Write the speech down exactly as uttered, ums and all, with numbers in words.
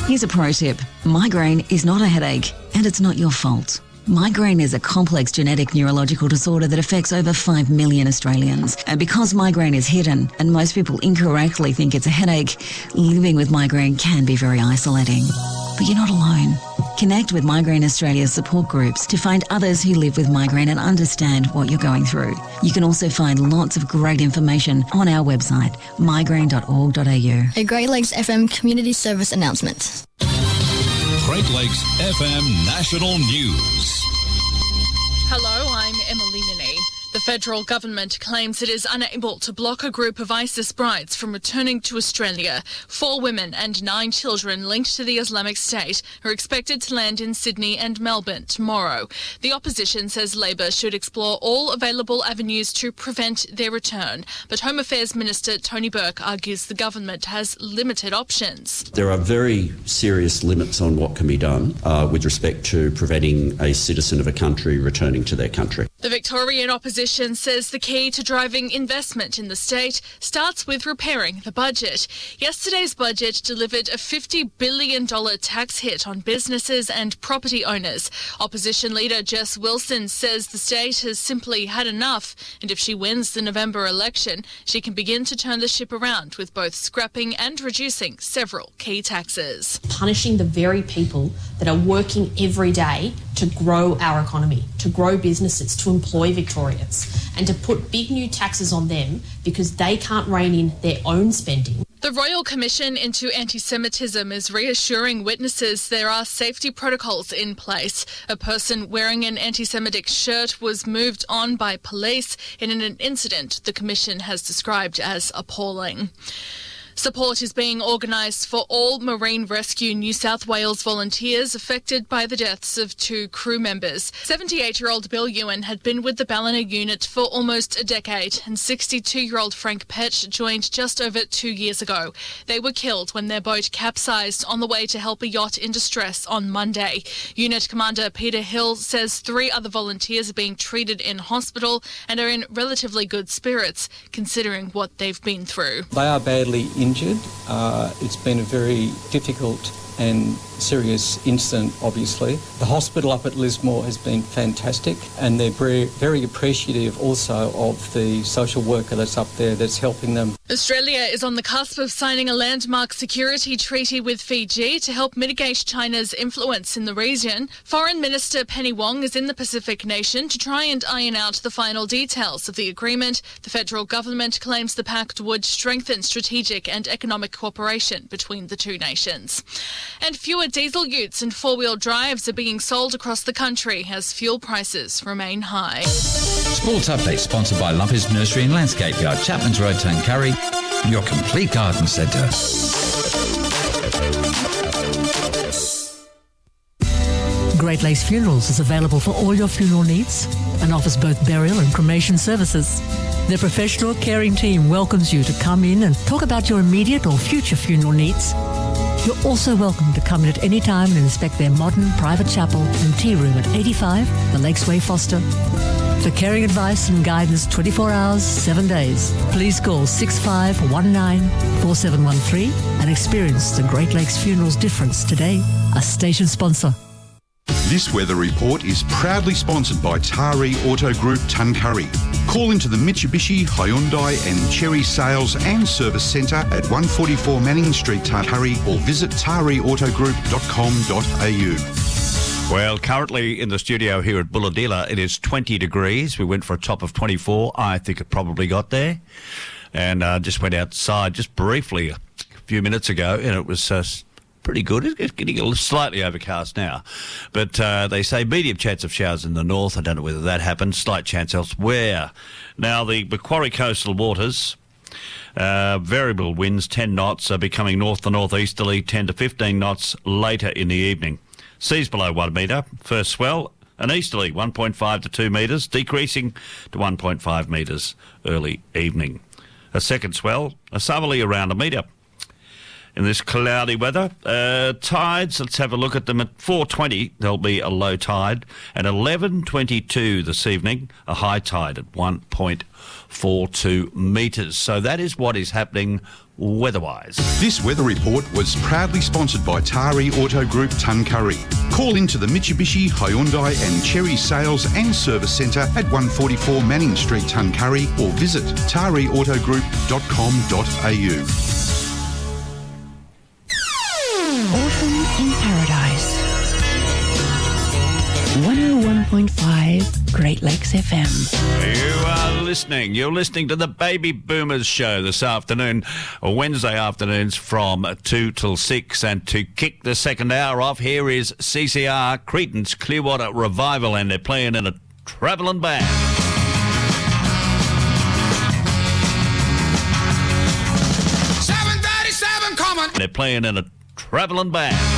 Here's a pro tip. Migraine is not a headache, and it's not your fault. Migraine is a complex genetic neurological disorder that affects over five million Australians. And because migraine is hidden and most people incorrectly think it's a headache, living with migraine can be very isolating. But you're not alone. Connect with Migraine Australia's support groups to find others who live with migraine and understand what you're going through. You can also find lots of great information on our website, migraine dot org dot a u. A Great Lakes F M community service announcement. Great Lakes F M National News. Hello, I'm Emily Minnie. The federal government claims it is unable to block a group of ISIS brides from returning to Australia. Four women and nine children linked to the Islamic State are expected to land in Sydney and Melbourne tomorrow. The opposition says Labor should explore all available avenues to prevent their return. But Home Affairs Minister Tony Burke argues the government has limited options. There are very serious limits on what can be done uh, with respect to preventing a citizen of a country returning to their country. The Victorian opposition says the key to driving investment in the state starts with repairing the budget. Yesterday's budget delivered a fifty billion dollars tax hit on businesses and property owners. Opposition leader Jess Wilson says the state has simply had enough, and if she wins the November election, she can begin to turn the ship around with both scrapping and reducing several key taxes. Punishing the very people that are working every day to grow our economy, to grow businesses, to employ Victorians, and to put big new taxes on them because they can't rein in their own spending. The Royal Commission into Anti-Semitism is reassuring witnesses there are safety protocols in place. A person wearing an anti-Semitic shirt was moved on by police in an incident the Commission has described as appalling. Support is being organised for all Marine Rescue New South Wales volunteers affected by the deaths of two crew members. seventy-eight-year-old Bill Ewan had been with the Ballina unit for almost a decade, and sixty-two-year-old Frank Petch joined just over two years ago. They were killed when their boat capsized on the way to help a yacht in distress on Monday. Unit Commander Peter Hill says three other volunteers are being treated in hospital and are in relatively good spirits, considering what they've been through. They are badly injured. Uh, it's been a very difficult and serious incident, obviously. The hospital up at Lismore has been fantastic, and they're very, very appreciative also of the social worker that's up there that's helping them. Australia is on the cusp of signing a landmark security treaty with Fiji to help mitigate China's influence in the region. Foreign Minister Penny Wong is in the Pacific nation to try and iron out the final details of the agreement. The federal government claims the pact would strengthen strategic and economic cooperation between the two nations. And fewer diesel utes and four-wheel drives are being sold across the country as fuel prices remain high. Sports Update sponsored by Lumpy's Nursery and Landscape Yard, Chapman's Road, Tuncurry, your complete garden centre. Great Lakes Funerals is available for all your funeral needs and offers both burial and cremation services. Their professional caring team welcomes you to come in and talk about your immediate or future funeral needs. You're also welcome to come in at any time and inspect their modern private chapel and tea room at eighty-five The Lakes Way, Foster. For caring advice and guidance twenty-four hours, seven days, please call six five one nine four seven one three and experience the Great Lakes Funerals difference today. A station sponsor. This weather report is proudly sponsored by Taree Auto Group, Tuncurry. Call into the Mitsubishi, Hyundai and Chery Sales and Service Centre at one forty-four Manning Street, Tuncurry, or visit taree auto group dot com dot a u. Well, currently in the studio here at Bulahdelah, it is twenty degrees. We went for a top of twenty-four. I think it probably got there. And uh, just went outside just briefly a few minutes ago, and it was uh, pretty good. It's getting a little slightly overcast now. But uh, they say medium chance of showers in the north. I don't know whether that happens. Slight chance elsewhere. Now, the Macquarie coastal waters, uh, variable winds, ten knots, are becoming north to northeasterly, ten to fifteen knots later in the evening. Seas below one metre. First swell, an easterly one point five to two metres, decreasing to one point five metres early evening. A second swell, a southerly around a metre. in this cloudy weather. Uh, tides, let's have a look at them. At four twenty, there'll be a low tide. At eleven twenty-two this evening, a high tide at one point four two metres. So that is what is happening weather-wise. This weather report was proudly sponsored by Tari Auto Group Tuncurry. Call into the Mitsubishi, Hyundai and Cherry Sales and Service Centre at one forty-four Manning Street, Tuncurry, or visit tari auto group dot com dot a u. Autumn in Paradise. one oh one point five Great Lakes F M. You are listening. You're listening to the Baby Boomers show this afternoon, Wednesday afternoons from two till six. And to kick the second hour off, here is C C R, Creedence Clearwater Revival, and they're playing in a travelling band. seven thirty-seven coming. They're playing in a travelling band.